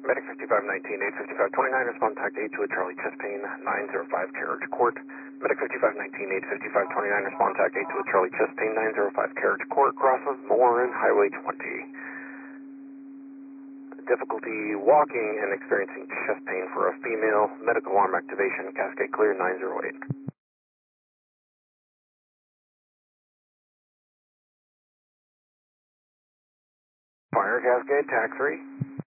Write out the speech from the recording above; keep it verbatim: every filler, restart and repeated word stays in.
Medic fifty-five nineteen, eight fifty-five twenty-nine, respond contact eight to a Charlie chest pain, nine zero five Carriage Court. Medic fifty-five nineteen, eight fifty-five twenty-nine, respond contact eight to a Charlie chest pain, nine zero five Carriage Court, crosses Morin Highway twenty. Difficulty walking and experiencing chest pain for a female. Medical alarm activation, cascade clear nine zero eight. Fire cascade, tax three.